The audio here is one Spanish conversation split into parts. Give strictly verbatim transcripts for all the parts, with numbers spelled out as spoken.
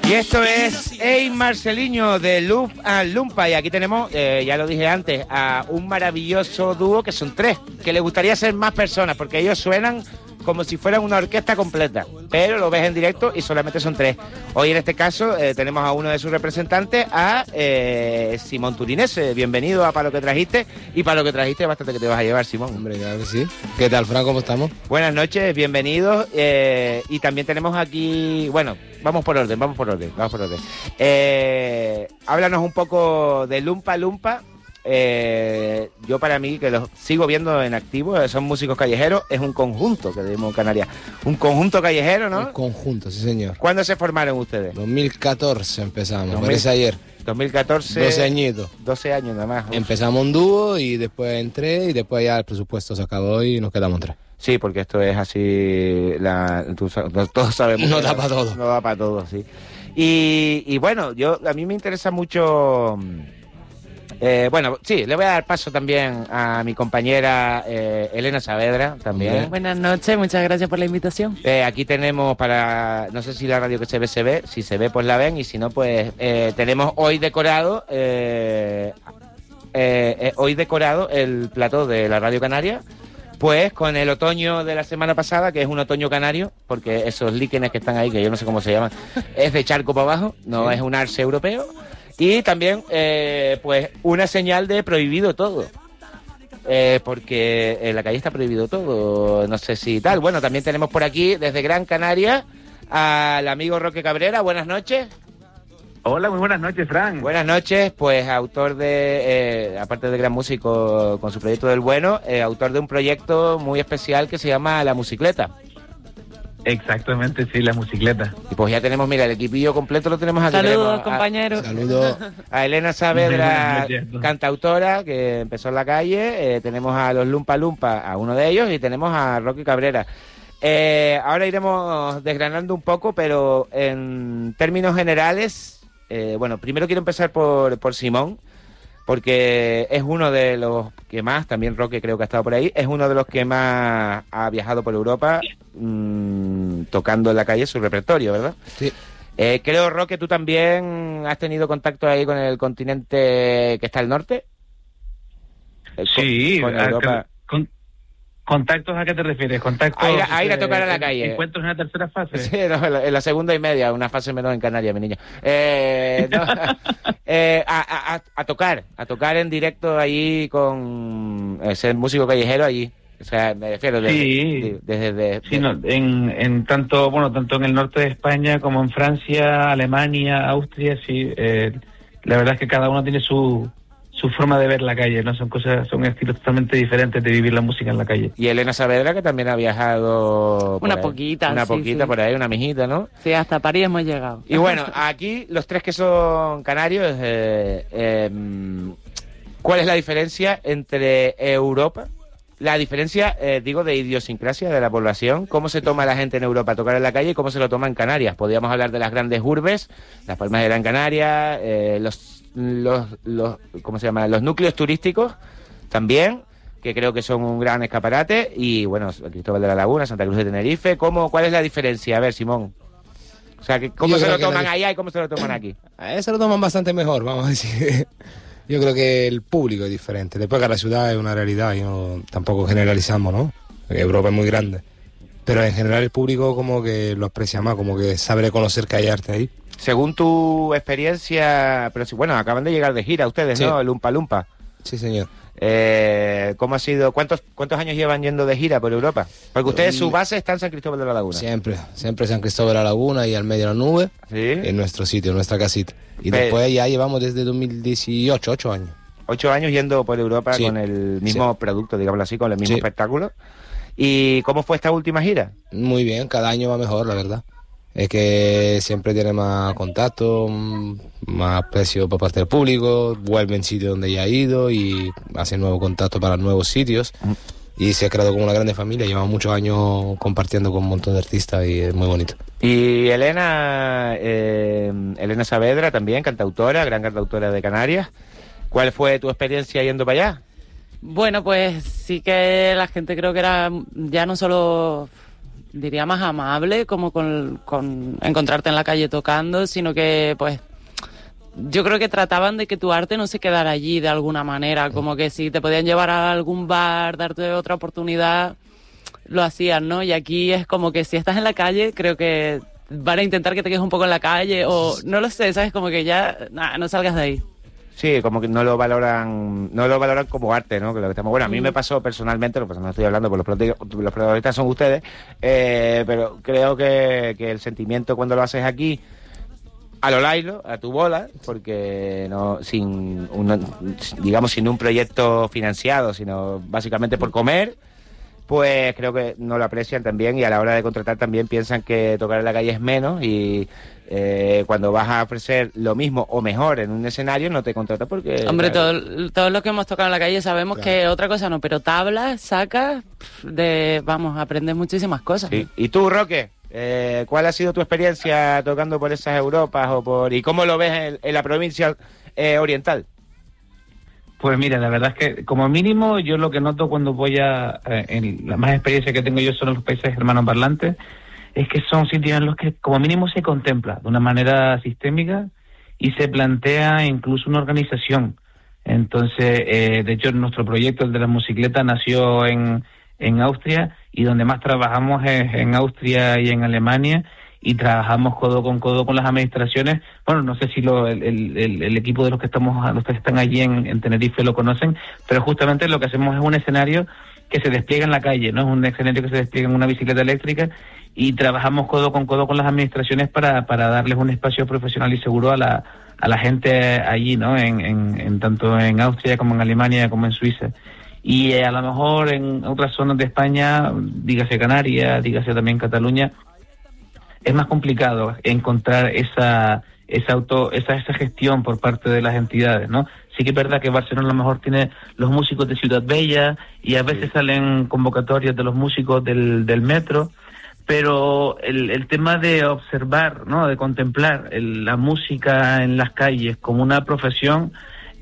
Y esto es Hey Marceliño de Loop and Lumpa. Y aquí tenemos, eh, ya lo dije antes, a un maravilloso dúo que son tres, que le gustaría ser más personas, porque ellos suenan como si fueran una orquesta completa, pero lo ves en directo y solamente son tres. Hoy en este caso eh, tenemos a uno de sus representantes, a eh, Simón Turinese. Bienvenido a Para lo que trajiste, y para lo que trajiste bastante que te vas a llevar, Simón. Hombre, claro que sí. ¿Qué tal, Fran? ¿Cómo estamos? Buenas noches, bienvenidos. Eh, y también tenemos aquí, bueno, vamos por orden, vamos por orden, vamos por orden. Eh, háblanos un poco de Lumpa Lumpa. Eh, yo para mí, que los sigo viendo en activo, son músicos callejeros, es un conjunto que tenemos en Canarias. Un conjunto callejero, ¿no? Un conjunto, sí señor. ¿Cuándo se formaron ustedes? dos mil catorce empezamos, dos mil parece ayer. dos mil catorce. doce añitos. doce años nada más. Uf. Empezamos un dúo y después entré y después ya el presupuesto se acabó y nos quedamos tres. Sí, porque esto es así, la, tú, todos sabemos. No da para todo. No da para todo, sí. Y, y bueno, yo a mí me interesa mucho... Eh, bueno, sí, le voy a dar paso también a mi compañera eh, Elena Saavedra, también. Buenas noches, muchas gracias por la invitación. Eh, aquí tenemos para, no sé si la radio que se ve, se ve, si se ve pues la ven, y si no pues eh, tenemos hoy decorado, eh, eh, eh, hoy decorado el plató de la Radio Canaria, pues con el otoño de la semana pasada, que es un otoño canario, porque esos líquenes que están ahí, que yo no sé cómo se llaman, es de charco para abajo, no es un arce europeo. Y también, eh, pues, una señal de prohibido todo. Eh, porque en la calle está prohibido todo, no sé si tal. Bueno, también tenemos por aquí, desde Gran Canaria, al amigo Roque Cabrera. Buenas noches. Hola, muy buenas noches, Fran. Buenas noches, pues, autor de, eh, aparte de gran músico con su proyecto del Bueno, eh, autor de un proyecto muy especial que se llama La Musicleta. Exactamente, sí, la musicleta. Y pues ya tenemos, mira, el equipillo completo lo tenemos aquí. Saludos, a, compañeros. Saludos. A Elena Saavedra, cantautora, que empezó en la calle. Eh, tenemos a los Lumpa Lumpa, a uno de ellos, y tenemos a Roque Cabrera. Eh, ahora iremos desgranando un poco, pero en términos generales, eh, bueno, primero quiero empezar por, por Simón, porque es uno de los que más, también Roque creo que ha estado por ahí, es uno de los que más ha viajado por Europa mmm, tocando en la calle su repertorio, ¿verdad? Sí. Eh, creo, Roque, tú también has tenido contacto ahí con el continente que está al norte. Eh, Sí, con, con Europa. Con, ¿Contactos a qué te refieres? ¿Contactos A ir a, a, ir a tocar a la eh, calle. ¿Encuentros en la tercera fase? Sí, no, en, la, en la segunda y media, una fase menos en Canarias, mi niña. Eh, no, eh, a, a, a tocar, a tocar en directo allí con eh, ser músico callejero allí. O sea, me refiero desde... Sí, desde, desde, sí no, en, en tanto, bueno, tanto en el norte de España como en Francia, Alemania, Austria, sí. Eh, la verdad es que cada uno tiene su... su forma de ver la calle, ¿no? Son cosas, son estilos totalmente diferentes de vivir la música en la calle. Y Elena Saavedra, que también ha viajado... Una ahí, poquita, Una sí, poquita sí. por ahí, una mijita, ¿no? Sí, hasta París hemos llegado. Y bueno, aquí los tres que son canarios, eh, eh, ¿cuál es la diferencia entre Europa? La diferencia, eh, digo, de idiosincrasia de la población. ¿Cómo se toma la gente en Europa a tocar en la calle y cómo se lo toma en Canarias? Podríamos hablar de las grandes urbes, Las Palmas de Gran Canaria, eh, los... Los, los ¿cómo se llama? Los núcleos turísticos también, que creo que son un gran escaparate, y bueno, Cristóbal de la Laguna, Santa Cruz de Tenerife. ¿Cómo, ¿Cuál es la diferencia? A ver, Simón. O sea, que ¿cómo Yo se creo lo que toman la... allá y cómo se lo toman aquí? A eso lo toman bastante mejor, vamos a decir. Yo creo que el público es diferente. Después que la ciudad es una realidad, y no, tampoco generalizamos, ¿no? Porque Europa es muy grande. Pero en general el público como que lo aprecia más, como que sabe reconocer que hay arte ahí. Según tu experiencia, pero sí, bueno, acaban de llegar de gira ustedes, Sí. ¿no? Lumpa Lumpa. Sí, señor. Eh, ¿Cómo ha sido? ¿Cuántos cuántos años llevan yendo de gira por Europa? Porque ustedes, su base está en San Cristóbal de la Laguna. Siempre, siempre San Cristóbal de la Laguna y al medio de la nube, Sí. en nuestro sitio, en nuestra casita. Y Pero- después ya llevamos desde dos mil dieciocho, ocho años. Ocho años yendo por Europa Sí. con el mismo Sí. producto, digámoslo así, con el mismo Sí. espectáculo. ¿Y cómo fue esta última gira? Muy bien, cada año va mejor, la verdad. Es que siempre tiene más contacto, mm, más aprecio por parte del público, vuelven sitios donde ya ha ido y hacen nuevos contactos para nuevos sitios. Y se ha creado como una grande familia, llevamos muchos años compartiendo con un montón de artistas y es muy bonito. Y Elena, eh, Elena Saavedra también, cantautora, gran cantautora de Canarias. ¿Cuál fue tu experiencia yendo para allá? Bueno, pues sí que la gente creo que era ya no solo diría más amable, como con, con encontrarte en la calle tocando, sino que, pues, yo creo que trataban de que tu arte no se quedara allí de alguna manera, como que si te podían llevar a algún bar, darte otra oportunidad, lo hacían, ¿no? Y aquí es como que si estás en la calle, creo que van a intentar que te quedes un poco en la calle, o no lo sé, ¿sabes? Como que ya, nah, no salgas de ahí. Sí, como que no lo valoran, no lo valoran como arte, ¿no? Que lo que estamos, bueno, a mí me pasó personalmente, lo que pasa, no estoy hablando por los protagonistas, los protagonistas son ustedes, eh, pero creo que, que el sentimiento cuando lo haces aquí, a lo lailo, a tu bola, porque no, sin un, digamos, sin un proyecto financiado, sino básicamente por comer, pues creo que no lo aprecian también, y a la hora de contratar también piensan que tocar en la calle es menos, y eh, cuando vas a ofrecer lo mismo o mejor en un escenario no te contratan porque... Hombre, claro, todo, todos los que hemos tocado en la calle sabemos claro. que otra cosa no, pero tablas, sacas, de, vamos, aprendes muchísimas cosas. sí. ¿Y tú, Roque? Eh, ¿Cuál ha sido tu experiencia tocando por esas Europas o por y cómo lo ves en, en la provincia eh, oriental? Pues mira, la verdad es que como mínimo yo lo que noto cuando voy a... Eh, en la más experiencia que tengo yo son los países hermanos parlantes, es que son sitios en los que como mínimo se contempla de una manera sistémica y se plantea incluso una organización. Entonces, eh, de hecho, nuestro proyecto, el de la Musicleta, nació en, en Austria, y donde más trabajamos es en Austria y en Alemania, y trabajamos codo con codo con las administraciones. Bueno, no sé si lo, el, el, el equipo de los que estamos, los que están allí en, en Tenerife lo conocen, pero justamente lo que hacemos es un escenario que se despliega en la calle, ¿no? Es un escenario que se despliega en una bicicleta eléctrica, y trabajamos codo con codo con las administraciones para, para darles un espacio profesional y seguro a la, a la gente allí, ¿no? En, en, en tanto en Austria como en Alemania como en Suiza. Y eh, a lo mejor en otras zonas de España, dígase Canarias, dígase también Cataluña, es más complicado encontrar esa esa auto esa esa gestión por parte de las entidades, ¿no? Sí que es verdad que Barcelona a lo mejor tiene los músicos de Ciudad Bella, y a veces sí salen convocatorias de los músicos del, del metro, pero el, el tema de observar, ¿no? De contemplar el, la música en las calles como una profesión,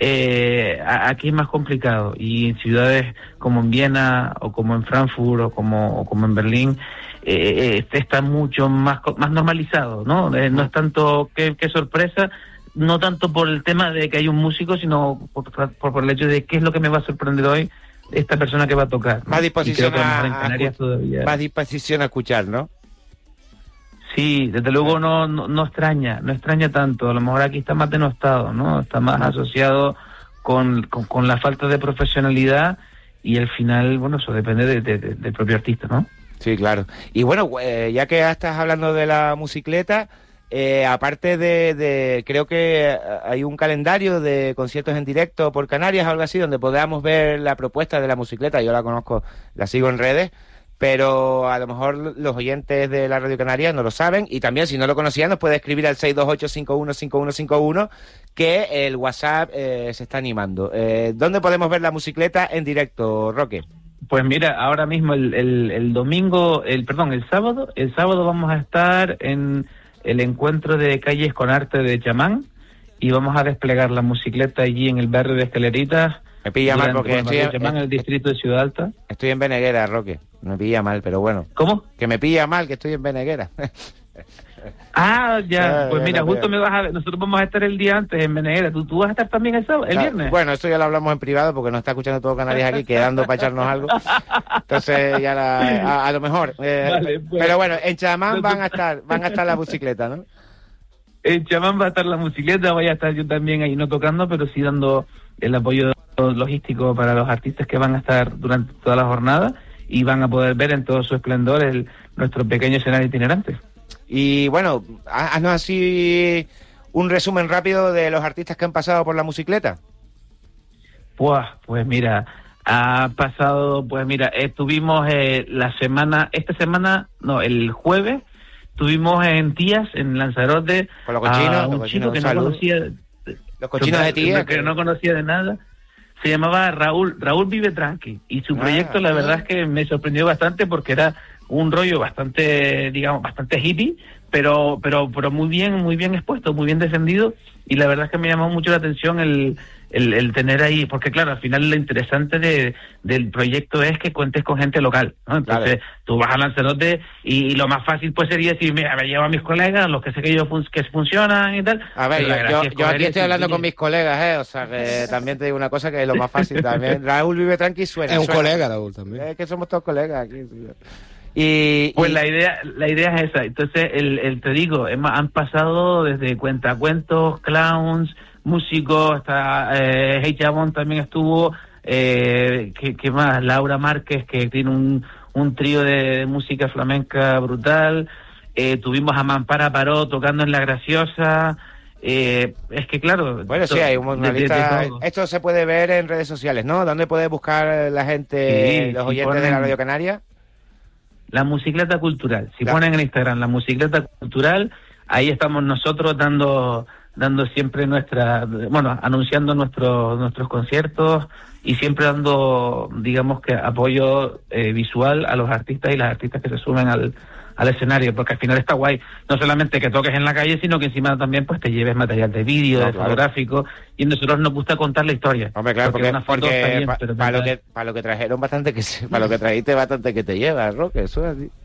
eh, aquí es más complicado, y en ciudades como en Viena o como en Frankfurt o como, o como en Berlín, eh, este está mucho más más normalizado, ¿no? Eh, no es tanto qué, qué sorpresa, no tanto por el tema de que hay un músico, sino por, por, por el hecho de qué es lo que me va a sorprender hoy esta persona que va a tocar, ¿no? Más disposición, a, a, a, todavía... más disposición a escuchar, ¿no? Sí, desde luego no, no no extraña, no extraña tanto. A lo mejor aquí está más denostado, ¿no? Está más asociado con, con, con la falta de profesionalidad, y al final, bueno, eso depende de, de, de, del propio artista, ¿no? Sí, claro. Y bueno, eh, ya que estás hablando de la Musicleta, eh, aparte de, de, creo que hay un calendario de conciertos en directo por Canarias o algo así, donde podamos ver la propuesta de la Musicleta. Yo la conozco, la sigo en redes, pero a lo mejor los oyentes de la Radio Canaria no lo saben, y también si no lo conocían nos puede escribir al seis dos ocho cinco uno cinco uno cinco uno, que el WhatsApp eh, se está animando. Eh, ¿Dónde podemos ver la Musicleta en directo, Roque? Pues mira, ahora mismo el, el, el domingo, el perdón, el sábado, el sábado vamos a estar en el encuentro de calles con arte de Chamán, y vamos a desplegar la Musicleta allí en el barrio de Escaleritas. Me pilla mal porque estoy en, en el distrito de Ciudad Alta. Estoy en Beneguera, Roque. Me pilla mal, pero bueno. ¿Cómo? Que me pilla mal, que estoy en Beneguera. Ah, ya. Ah, pues mira, bien, justo bien. me vas a ver. Nosotros vamos a estar el día antes en Beneguera. ¿Tú, tú vas a estar también el sábado, el Claro, viernes? Bueno, esto ya lo hablamos en privado porque nos está escuchando todo Canarias aquí, quedando para echarnos algo. Entonces, ya la, a, a lo mejor. Eh, Vale, pues. Pero bueno, en Chamán van a estar, van a estar la Musicleta, ¿no? En Chamán va a estar la Musicleta, voy a estar yo también ahí, no tocando, pero sí dando el apoyo logístico para los artistas que van a estar durante toda la jornada, y van a poder ver en todo su esplendor el, nuestro pequeño escenario itinerante. Y bueno, haznos así un resumen rápido de los artistas que han pasado por la Musicleta. Pues, pues mira, ha pasado, pues mira, estuvimos eh, la semana, esta semana, no, el jueves, estuvimos en Tías, en Lanzarote, Con los cochinos, a un los cochinos, chico que un no saludo. conocía, Los cochinos de Tías. que no conocía de nada. Se llamaba Raúl, Raúl Vive Tranqui, y su Ah, proyecto la ah. verdad es que me sorprendió bastante porque era un rollo bastante, digamos, bastante hippie, pero pero pero muy bien, muy bien expuesto, muy bien defendido, y la verdad es que me llamó mucho la atención el El, el tener ahí, porque claro, al final lo interesante de, del proyecto es que cuentes con gente local, ¿no? Entonces, claro, tú vas a Lanzarote y, y lo más fácil pues sería decir, mira, me llevo a mis colegas, los que sé que ellos fun- que funcionan y tal. A ver, yo, yo, yo aquí estoy hablando con mis colegas, ¿eh? O sea, que también te digo una cosa que es lo más fácil también. Raúl vive tranqui y suena. Es un suena. colega, Raúl, también. Es que somos todos colegas aquí, tío. Y, pues y... la idea la idea es esa. Entonces, el, el te digo, hemos, han pasado desde cuentacuentos, clowns, músicos, hasta eh, Hey Chabón también estuvo, eh, ¿qué, qué más? Laura Márquez, que tiene un, un trío de, de música flamenca brutal, eh, tuvimos a Mampara Paró tocando en La Graciosa, eh, es que claro... Bueno, sí, hay una de, lista... de, de esto se puede ver en redes sociales, ¿no? ¿Dónde puede buscar la gente, sí, los si oyentes ponen... de la Radio Canaria? La Musicleta Cultural, si claro. ponen en Instagram La Musicleta Cultural, ahí estamos nosotros dando... dando siempre nuestra, bueno, anunciando nuestros nuestros conciertos y siempre dando, digamos que apoyo eh, visual a los artistas y las artistas que se suben al, al escenario, porque al final está guay, no solamente que toques en la calle, sino que encima también pues te lleves material de vídeo, no, de claro. fotográfico, y a nosotros nos gusta contar la historia. Hombre, claro, porque, porque, porque, porque bien, para pa lo que para lo que trajeron bastante que se, para lo que trajiste bastante que te llevas, Roque, eso es así.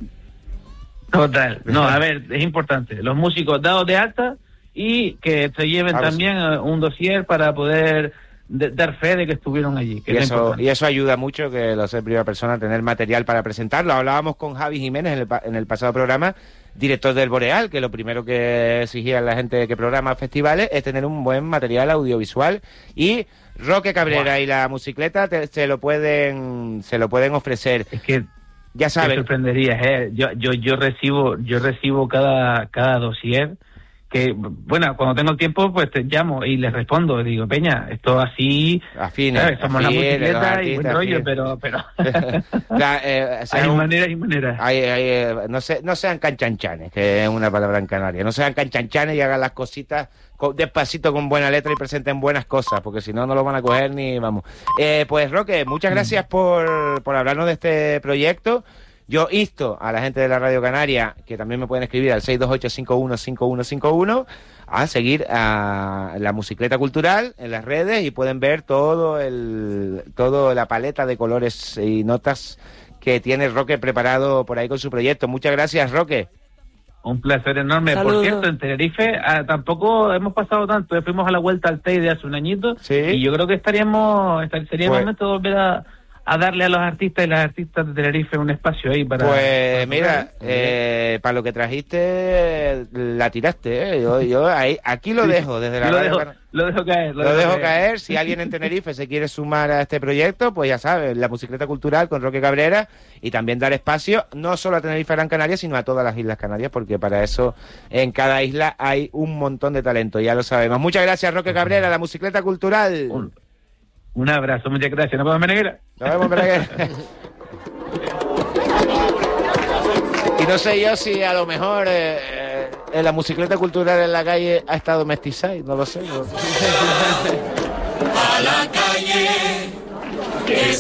Total, no, a ver, es importante, los músicos dados de alta y que se lleven ver, también sí. un dossier para poder de, dar fe de que estuvieron allí. Que y, es eso, y eso ayuda mucho, que lo sé en primera persona, tener material para presentarlo. Hablábamos con Javi Jiménez en el, en el pasado programa, director del Boreal, que lo primero que exigía la gente que programa festivales es tener un buen material audiovisual, y Roque Cabrera wow. y la Musicleta te, se lo pueden se lo pueden ofrecer. Es que ya saben. Te sorprenderías, ¿eh? Yo, yo, yo recibo, yo recibo cada, cada dossier que, bueno, cuando tengo el tiempo, pues te llamo y les respondo. Digo, Peña, esto así... Afine, ¿sabes? Somos afine, la Musicleta artistas, y buen rollo, pero... pero... la, eh, o sea, hay un, maneras y maneras. Hay, hay, eh, no, se, no sean canchanchanes, que es una palabra en Canarias. No sean canchanchanes y hagan las cositas con, despacito, con buena letra, y presenten buenas cosas, porque si no, no lo van a coger ni... vamos. Eh, pues, Roque, muchas gracias por, por hablarnos de este proyecto. Yo insto a la gente de la Radio Canaria, que también me pueden escribir al seis dos ocho, cinco uno cinco uno cinco uno, a seguir a la Musicleta Cultural en las redes, y pueden ver todo el todo la paleta de colores y notas que tiene Roque preparado por ahí con su proyecto. Muchas gracias, Roque. Un placer enorme. Saludos. Por cierto, en Tenerife ah, tampoco hemos pasado tanto. Fuimos a la vuelta al Teide hace un añito, ¿sí? Y yo creo que estaríamos, estaría, sería el pues, momento de volver a... a darle a los artistas y las artistas de Tenerife un espacio ahí para... Pues para mira, eh, para lo que trajiste, la tiraste, ¿eh? Yo, yo ahí, aquí lo sí, dejo, desde la lo radio. Dejo, lo dejo caer. Lo, lo dejo caer. caer. Si alguien en Tenerife se quiere sumar a este proyecto, pues ya sabes, la Musicleta Cultural con Roque Cabrera, y también dar espacio no solo a Tenerife y Gran Canaria, sino a todas las Islas Canarias, porque para eso en cada isla hay un montón de talento, ya lo sabemos. Muchas gracias, Roque Cabrera, la Musicleta Cultural. Un, un abrazo, muchas gracias. Nos vemos, Meneguera. Nos vemos, Meneguera. Y no sé yo si a lo mejor eh, eh, la Musicleta Cultural en la calle ha estado mestizada, no lo sé. No. A la calle.